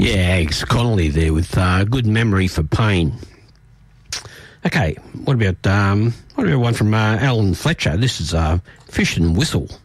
Yeah, Angus Connolly there with Good Memory for Pain. Okay, what about one from Alan Fletcher? This is Fish and Whistle.